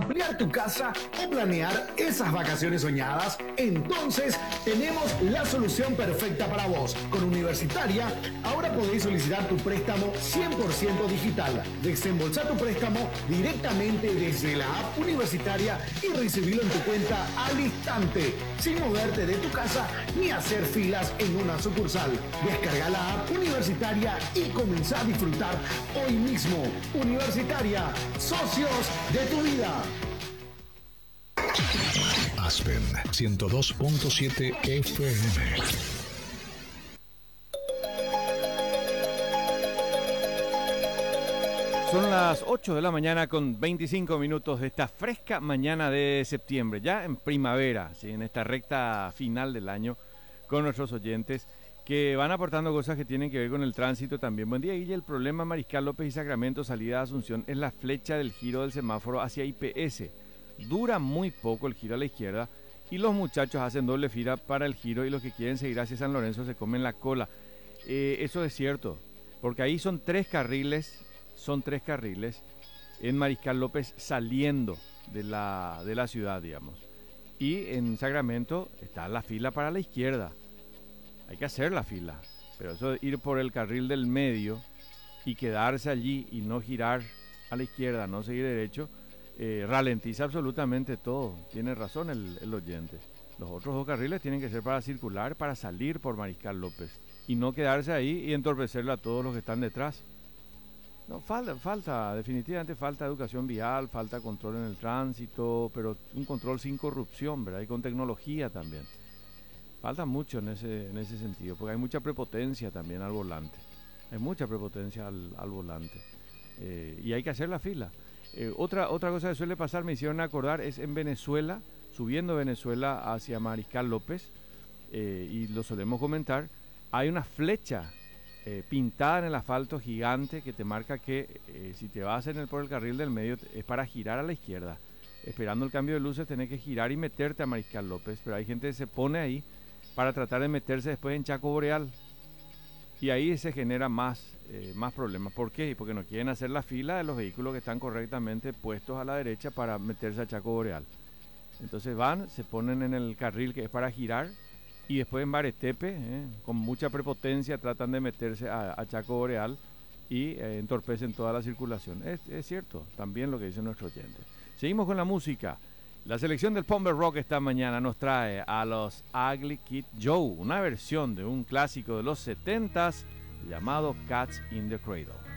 ampliar tu casa o planear esas vacaciones soñadas? Entonces tenemos la solución perfecta para vos. Con Universitaria, ahora podéis solicitar tu préstamo 100% digital. Desembolsar tu préstamo directamente desde la app Universitaria y recibirlo en tu cuenta al instante, sin moverte de tu casa ni hacer filas en una sucursal. Descarga la app Universitaria y comenzá a disfrutar hoy mismo. Universitaria, socios de tu vida. Aspen 102.7 FM. Son las 8 de la mañana con 25 minutos de esta fresca mañana de septiembre, ya en primavera, ¿sí? En esta recta final del año, con nuestros oyentes que van aportando cosas que tienen que ver con el tránsito también. Buen día, Guille. El problema Mariscal López y Sacramento, salida de Asunción, es la flecha del giro del semáforo hacia IPS. Dura muy poco el giro a la izquierda y los muchachos hacen doble fila para el giro y los que quieren seguir hacia San Lorenzo se comen la cola. Eso es cierto, porque ahí son tres carriles en Mariscal López saliendo de la ciudad, digamos. Y en Sacramento está la fila para la izquierda. Hay que hacer la fila, pero eso de ir por el carril del medio y quedarse allí y no girar a la izquierda, no seguir derecho, ralentiza absolutamente todo. Tiene razón el oyente. Los otros dos carriles tienen que ser para circular, para salir por Mariscal López y no quedarse ahí y entorpecerle a todos los que están detrás. No, definitivamente falta educación vial, falta control en el tránsito, pero un control sin corrupción, ¿verdad? Y con tecnología también. Falta mucho en ese sentido, porque hay mucha prepotencia también al volante. Hay mucha prepotencia al volante. Y hay que hacer la fila. Otra cosa que suele pasar, me hicieron acordar, es en Venezuela, subiendo Venezuela hacia Mariscal López, y lo solemos comentar, hay una flecha pintada en el asfalto gigante que te marca que si te vas por el carril del medio es para girar a la izquierda. Esperando el cambio de luces tenés que girar y meterte a Mariscal López, pero hay gente que se pone ahí para tratar de meterse después en Chaco Boreal. Y ahí se genera más problemas. ¿Por qué? Porque no quieren hacer la fila de los vehículos que están correctamente puestos a la derecha para meterse a Chaco Boreal. Entonces se ponen en el carril que es para girar y después en Baretepe, con mucha prepotencia, tratan de meterse a Chaco Boreal y entorpecen toda la circulación. Es cierto, también lo que dice nuestro oyente. Seguimos con la música. La selección del Pomber Rock esta mañana nos trae a los Ugly Kid Joe, una versión de un clásico de los 70s llamado Cats in the Cradle.